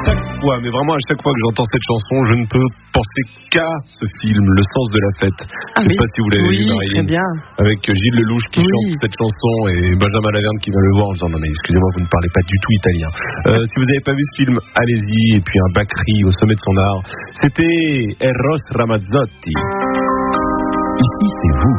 Mais vraiment à chaque fois que j'entends cette chanson, je ne peux penser qu'à ce film, Le sens de la fête. Je ne sais pas si vous l'avez vu, Marilyn, très bien. avec Gilles Lelouch qui chante cette chanson et Benjamin Laverne qui vient le voir en disant non mais excusez-moi, vous ne parlez pas du tout italien. Si vous n'avez pas vu ce film, allez-y. Et puis un Bacri au sommet de son art. C'était Eros Ramazzotti. Ici c'est vous.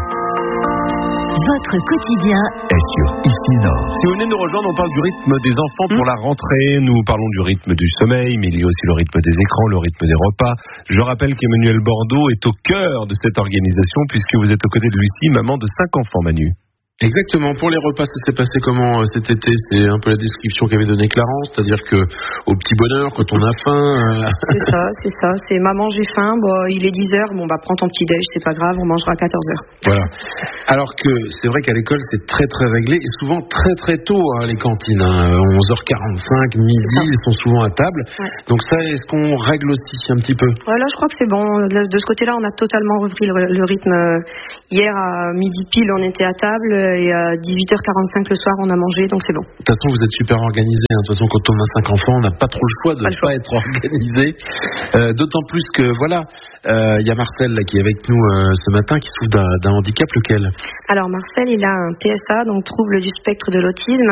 Votre quotidien est sur Ici Nord. Si vous venez nous rejoindre, on parle du rythme des enfants pour la rentrée. Nous parlons du rythme du sommeil, mais il y a aussi le rythme des écrans, le rythme des repas. Je rappelle qu'Emmanuel Bordeaux est au cœur de cette organisation puisque vous êtes aux côtés de Lucie, maman de 5 enfants, Manu. Exactement. Pour les repas, ça s'est passé comment cet été? C'est un peu la description qu'avait donnée Clarence, c'est-à-dire que au petit bonheur, quand on a faim. C'est ça. C'est maman, j'ai faim. Bon, il est 10h. Bon, bah prends ton petit déj, c'est pas grave, on mangera à 14h. Voilà. Alors que c'est vrai qu'à l'école, c'est très très réglé et souvent très très tôt les cantines. 11h45, midi, ils sont souvent à table. Ouais. Donc ça, est-ce qu'on règle aussi un petit peu? Ouais, là, je crois que c'est bon. De ce côté-là, on a totalement repris le rythme. Hier à midi pile, on était à table. Et à 18h45 le soir, on a mangé, donc c'est bon. De toute façon, vous êtes super organisé. De toute façon, quand on a 5 enfants, on n'a pas trop le choix de ne pas être organisé. D'autant plus que, voilà, y a Marcel là, qui est avec nous ce matin, qui souffre d'un handicap, lequel? Alors, Marcel, il a un TSA, donc trouble du spectre de l'autisme,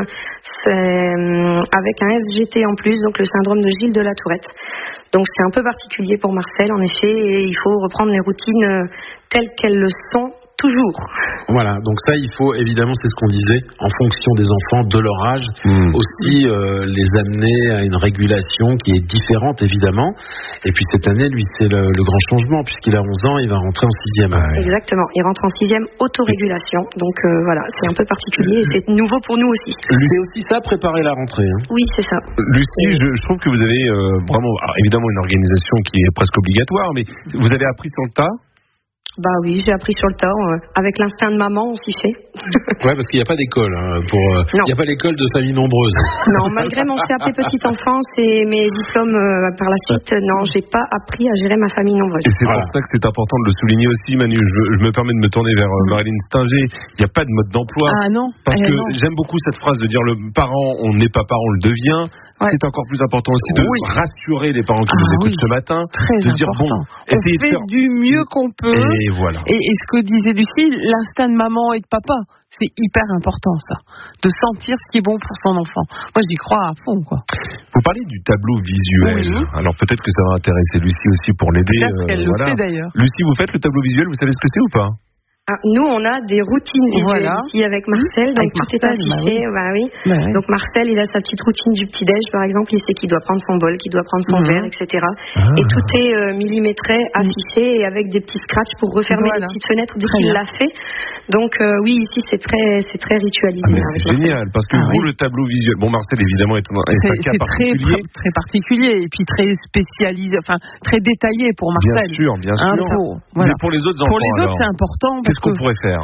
avec un SGT en plus, donc le syndrome de Gilles de la Tourette. Donc c'est un peu particulier pour Marcel, en effet, et il faut reprendre les routines telles qu'elles le sont. Toujours. Voilà, donc ça, il faut évidemment, c'est ce qu'on disait, en fonction des enfants, de leur âge, aussi les amener à une régulation qui est différente, évidemment. Et puis cette année, lui, c'est le grand changement, puisqu'il a 11 ans, il va rentrer en 6e. Exactement, il rentre en 6e, autorégulation. Donc voilà, c'est un peu particulier et c'est nouveau pour nous aussi. C'est aussi ça, préparer la rentrée. Oui, c'est ça. Lucie, je trouve que vous avez vraiment, alors, évidemment, une organisation qui est presque obligatoire, mais vous avez appris sur le tas? Bah oui, j'ai appris sur le tas. Avec l'instinct de maman, on s'y fait. Ouais, parce qu'il n'y a pas d'école. Il n'y a pas d'école de famille nombreuse. Non, malgré mon CAP petite enfance et mes diplômes par la suite, non, j'ai pas appris à gérer ma famille nombreuse. Et c'est pour ça que c'est important de le souligner aussi, Manu. Je me permets de me tourner vers Marilyn Stinger. Il n'y a pas de mode d'emploi. Ah non. Parce que j'aime beaucoup cette phrase de dire le parent, on n'est pas parent, on le devient. Ouais. C'est encore plus important aussi de rassurer les parents qui nous écoutent ce matin. Très de dire important. Bon, on fait du mieux qu'on peut. Et voilà. Et ce que disait Lucie, l'instinct de maman et de papa, c'est hyper important ça, de sentir ce qui est bon pour son enfant. Moi, j'y crois à fond, quoi. Vous parlez du tableau visuel. Oui. Alors peut-être que ça va intéresser Lucie aussi pour l'aider. Peut-être qu'elle le fait d'ailleurs. Lucie, vous faites le tableau visuel, vous savez ce que c'est ou pas? Nous, on a des routines visuelles ici avec Marcel, donc tout est affiché. Donc Marcel, il a sa petite routine du petit-déj, par exemple, il sait qu'il doit prendre son bol, qu'il doit prendre son verre, etc. Et tout est millimétré, affiché, et avec des petits scratchs pour refermer les petites fenêtres dès qu'il l'a fait. Donc oui, ici, c'est très ritualisé. C'est génial, parce que vous, le tableau visuel, bon, Marcel, évidemment, est un cas particulier. C'est très particulier, et puis très spécialisé, enfin, très détaillé pour Marcel. Bien sûr. Mais pour les autres enfants, pour les autres, c'est important. Qu'est-ce qu'on pourrait faire?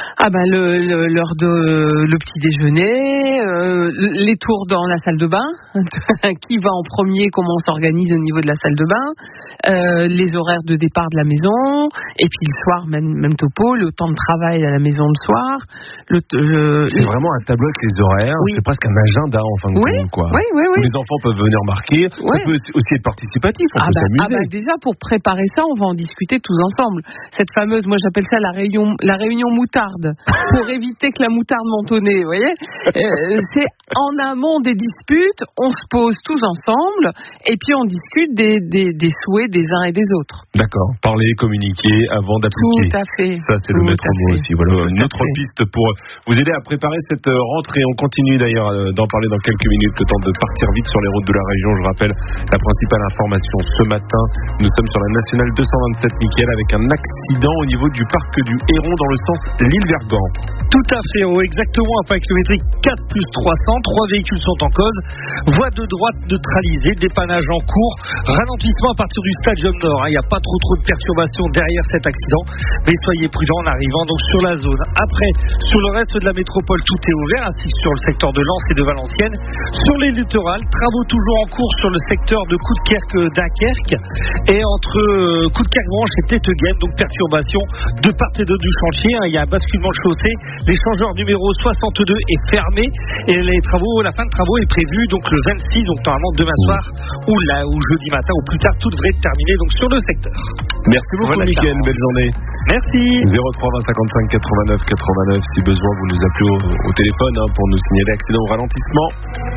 L'heure de le petit déjeuner, les tours dans la salle de bain, qui va en premier, comment on s'organise au niveau de la salle de bain, les horaires de départ de la maison, et puis le soir même topo, le temps de travail à la maison le soir. C'est vraiment un tableau avec les horaires, c'est presque un agenda en fin de compte, quoi. Oui. Où les enfants peuvent venir marquer. Ça peut aussi être participatif, on peut s'amuser. Déjà pour préparer ça, on va en discuter tous ensemble. Cette fameuse, moi j'appelle ça la réunion moutarde, pour éviter que la moutarde monte au nez, vous voyez. C'est en amont des disputes, on se pose tous ensemble, et puis on discute des souhaits des uns et des autres. D'accord, parler, communiquer avant d'appliquer. Tout à fait. Ça, c'est le maître mot aussi. Voilà, une autre piste pour vous aider à préparer cette rentrée. On continue d'ailleurs d'en parler dans quelques minutes, le temps de partir vite sur les routes de la région. Je rappelle la principale information ce matin. Nous sommes sur la nationale 227 Mickaël avec un accident au niveau du parc du Héron dans le sens Lille-Vergan. Tout à fait, exactement, un point kilométrique 4+300, 3 véhicules sont en cause, voie de droite neutralisée, dépannage en cours, ralentissement à partir du Stadium Nord, il n'y a pas trop de perturbations derrière cet accident, mais soyez prudents en arrivant donc sur la zone. Après, sur le reste de la métropole, tout est ouvert, ainsi que sur le secteur de Lens et de Valenciennes. Sur les littorales, travaux toujours en cours sur le secteur de Coudekerque-Dunkerque et entre Coudekerque-Branche et Téteguen, donc perturbations de part et d'autre du chantier. Il y a un basculement de chaussée. L'échangeur numéro 62 est fermé et la fin de travaux est prévue donc le 26, donc normalement demain soir ou jeudi matin ou plus tard, tout devrait être terminé donc sur le secteur. Merci beaucoup, Mickaël. Belle journée. Merci. 03 20 55 89 89. Si besoin, vous nous appelez au téléphone pour nous signaler accident ou ralentissement.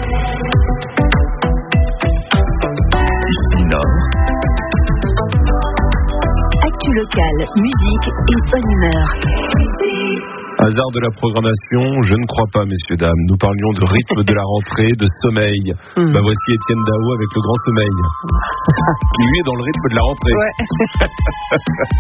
Ici Nord. Actu locale, musique et bonne humeur. Hasard de la programmation, je ne crois pas, messieurs, dames. Nous parlions de rythme de la rentrée, de sommeil. Voici Étienne Dao avec le grand sommeil, qui lui est dans le rythme de la rentrée. Ouais.